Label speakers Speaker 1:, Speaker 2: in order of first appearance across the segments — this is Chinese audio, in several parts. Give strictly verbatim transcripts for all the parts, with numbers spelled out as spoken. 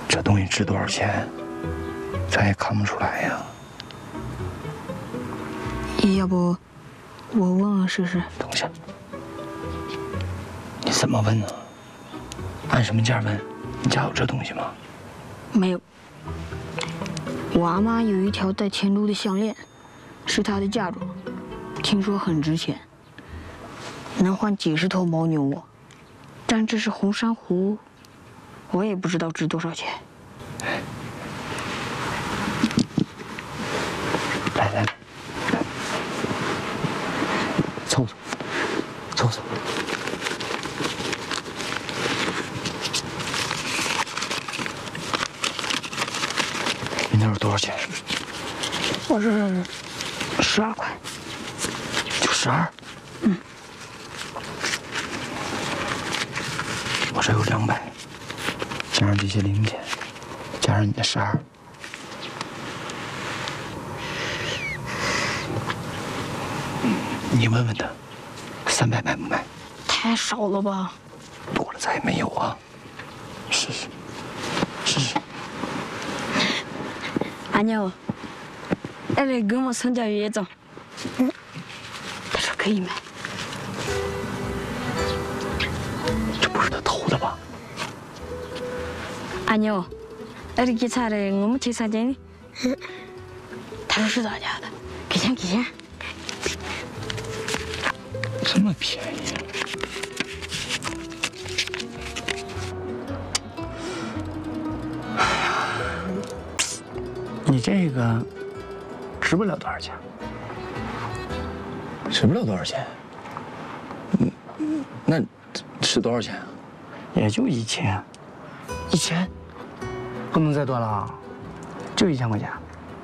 Speaker 1: 这东西值多少钱，咱也看不出来呀。
Speaker 2: 要不我问问试试？
Speaker 1: 等下，你怎么问呢？按什么价问？你家有这东西吗？
Speaker 2: 没有。我阿妈有一条带前珠的项链，是她的嫁妆，听说很值钱，能换几十头牦牛窝。但这是红珊瑚，我也不知道值多少钱。
Speaker 1: 来来来，凑凑，凑凑。你那有多少钱？
Speaker 2: 我是十二块。
Speaker 1: 就十二？
Speaker 2: 嗯。
Speaker 1: 我这有两百，加上这些零钱，加上你的十二，你问问他，三百卖不卖？
Speaker 2: 太少了吧？
Speaker 1: 多了咱也没有啊。试试，试试。
Speaker 2: 阿娘，来来跟我参加月子。嗯，他说可以买。
Speaker 1: 这不是他偷的吧？
Speaker 2: 阿娘，来来给菜的，我们去参加呢。他说是他家的，给钱给钱。
Speaker 1: 这么便宜？你这个值不了多少钱，值不了多少钱。嗯，那值多少钱啊？也就一千。一千？
Speaker 3: 不能再多了啊，就一千块钱。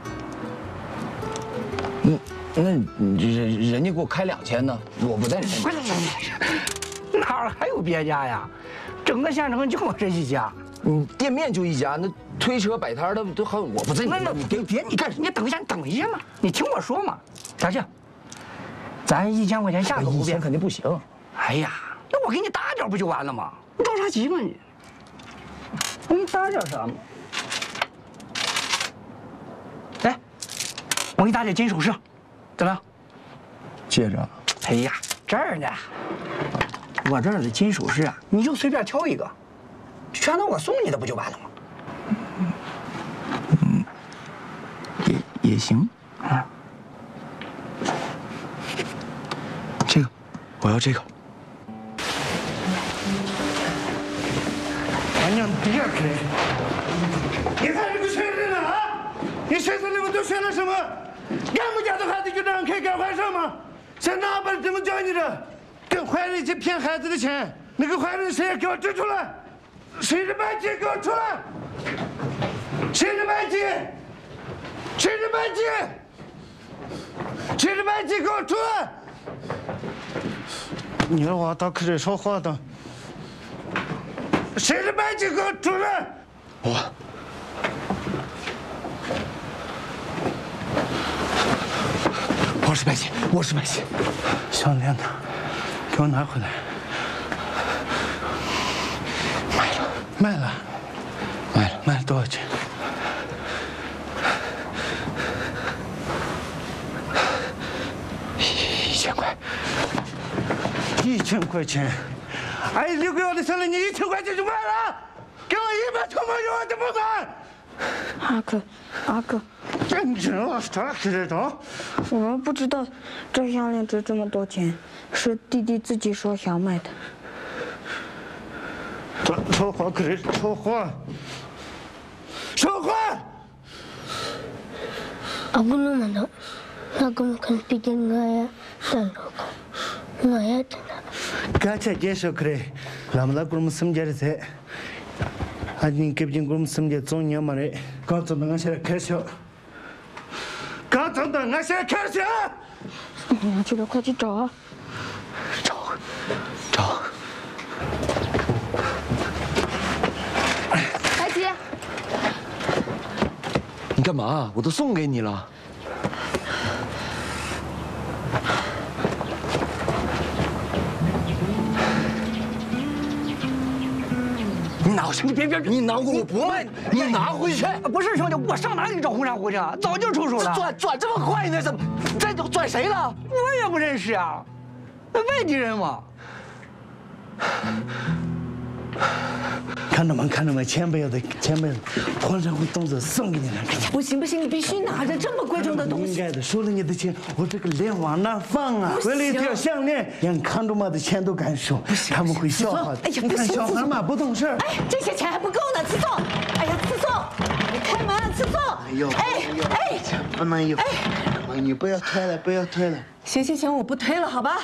Speaker 1: 嗯，那人人家给我开两千呢，我不在人家。
Speaker 3: 哪儿还有别家呀？整个县城就我这一家。
Speaker 1: 你店面就一家，那推车摆摊的都还我不在。
Speaker 3: 那那你别别你干什么？你等一下，你等一下嘛，你听我说嘛。大庆，咱一千块钱下个不变
Speaker 1: 肯定不行。
Speaker 3: 哎呀，那我给你打点不就完了吗？你着啥急嘛你？我给你打点啥嘛？来，我给你打点金首饰，怎么样？
Speaker 1: 戒指。
Speaker 3: 哎呀，这儿呢，我这儿的金首饰啊，你就随便挑一个，全都我送你的不就完了吗？
Speaker 1: 嗯，也也行啊。这个，我要这个。
Speaker 4: 俺娘别开！你看这个村子呢啊！你村子里面都学了什么？俺们家的孩子就这样开干坏事吗？在哪边怎么教你的？跟坏人去骗孩子的钱，那个坏人谁给我指出来？谁是班级？给我出来！谁是班级？谁是班级？谁是班级？给我出来！你让我到客人说话的。谁是班级？给我出来！
Speaker 1: 我。我是班级，我是班级。
Speaker 4: 项链呢？给我拿回来。
Speaker 1: 卖了，
Speaker 4: 卖了，
Speaker 1: 卖了，
Speaker 4: 卖了多少钱？
Speaker 1: 一千块。
Speaker 4: 一千块钱。哎，六个月的项链，你一千块钱就卖了？给我一百头毛油我都不买。
Speaker 2: 阿哥，阿哥，
Speaker 4: 真真啊，啥知道？
Speaker 2: 我们不知道这项链值这么多钱，是弟弟自己说想卖的。
Speaker 4: 说说话可是说话，说话。
Speaker 5: Ako naman na nagkamakan bigyan nga ya dalaga. Nga ya dalaga.
Speaker 4: Kaça geçiyor kre. Lamla kurum simgerse. Hadi kepjin kurum simger zonya mare. Kaça da ngashara kaça. Kaça da ngashara kaça.
Speaker 2: 你去吧，快去找啊！
Speaker 1: 找，找。
Speaker 6: 白吉，
Speaker 1: 你干嘛？我都送给你了。
Speaker 3: 你拿
Speaker 1: 拿回去！你别别，你拿过我不卖，你拿回去！
Speaker 3: 不是兄弟，我上哪里找红珊瑚去？早就出手了。
Speaker 1: 转转这么快呢？怎么？这转谁了？
Speaker 3: 我也不认识啊，那外地人嘛。
Speaker 4: 看到吗？看到吗？钱不要的，钱不要的，黄珊瑚动作送给你了。
Speaker 6: 不行不行，你必须拿着这么贵重的东西。
Speaker 4: 应该的，收了你的钱，我这个脸往哪放啊？为了一条项链，让看着嘛的钱都敢收，他们会笑话的。
Speaker 6: 哎呀，
Speaker 4: 你看小孩嘛不懂事儿。
Speaker 6: 哎，这些钱还不够呢，刺送。哎呀，刺送，你开门，刺送。
Speaker 4: 哎呦，
Speaker 6: 哎哎，
Speaker 4: 不能有。哎，你不要推了，不要推了。
Speaker 6: 行行行，我不推了，好吧？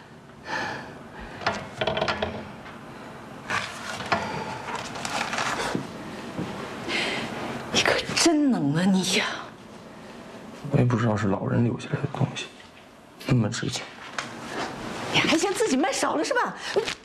Speaker 6: 你可真能啊你呀！
Speaker 1: 我也不知道是老人留下来的东西，那么值钱。
Speaker 6: 你还嫌自己卖少了是吧？